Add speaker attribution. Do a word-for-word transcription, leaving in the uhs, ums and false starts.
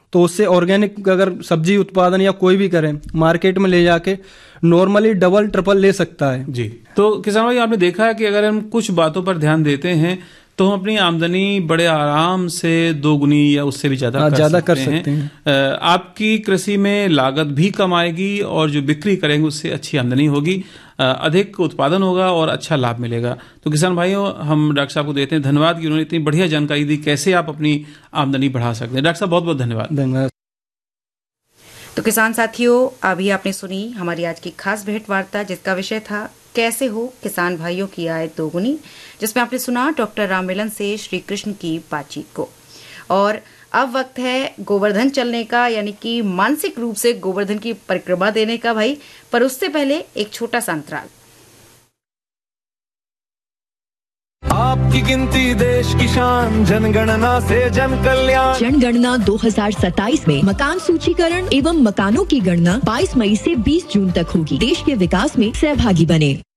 Speaker 1: तो उससे ऑर्गेनिक अगर सब्जी उत्पादन या कोई भी करें, मार्केट में ले जाके नॉर्मली डबल ट्रिपल ले सकता है।
Speaker 2: जी, तो किसान भाई आपने देखा है कि अगर हम कुछ बातों पर ध्यान देते हैं तो हम अपनी आमदनी बड़े आराम से दोगुनी या उससे भी ज्यादा कर,
Speaker 1: ज्यादा
Speaker 2: सकते,
Speaker 1: कर सकते हैं,
Speaker 2: हैं। आपकी कृषि में लागत भी कम आएगी और जो बिक्री करेंगे उससे अच्छी आमदनी होगी, अधिक उत्पादन होगा और अच्छा लाभ मिलेगा। तो किसान भाइयों, हम डॉक्टर साहब को देते हैं धन्यवाद कि उन्होंने इतनी बढ़िया जानकारी दी कैसे आप अपनी आमदनी बढ़ा सकते हैं। डॉक्टर साहब बहुत बहुत धन्यवाद।
Speaker 1: धन्यवाद।
Speaker 3: तो किसान साथियों, अभी आपने सुनी हमारी आज की खास भेंट वार्ता, जिसका विषय था कैसे हो किसान भाइयों की आय दोगुनी, जिसमें आपने सुना डॉक्टर राममिलन से श्री कृष्ण की बातचीत को। और अब वक्त है गोवर्धन चलने का, यानी कि मानसिक रूप से गोवर्धन की परिक्रमा देने का भाई, पर उससे पहले एक छोटा सा अंतराल।
Speaker 4: आपकी गिनती देश की शान, जनगणना से जन कल्याण।
Speaker 5: जनगणना दो हज़ार सत्ताईस में मकान सूचीकरण एवं मकानों की गणना बाईस मई से बीस जून तक होगी। देश के विकास में सहभागी बने।